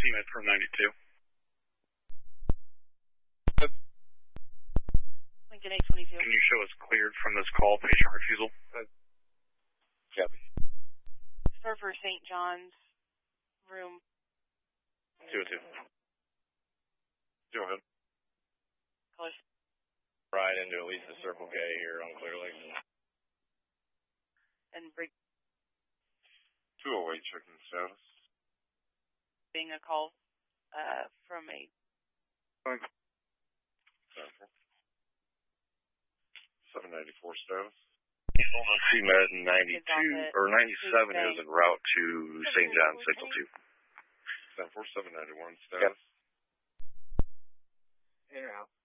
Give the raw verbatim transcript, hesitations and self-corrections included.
C M E D from ninety-two. Lincoln eight twenty-two. Can you show us cleared from this call, patient refusal? Uh, copy. Surfer Saint John's room. two oh two. Go ahead. Colors. Right into at least the Circle K here on Clear Lake. And break. two oh eight checking status. Being a call uh, from a. seven ninety-four status. C M E D ninety-two, or ninety-seven is en route to Saint John's, signal two. seven four seven ninety-one status. Yep. Yeah.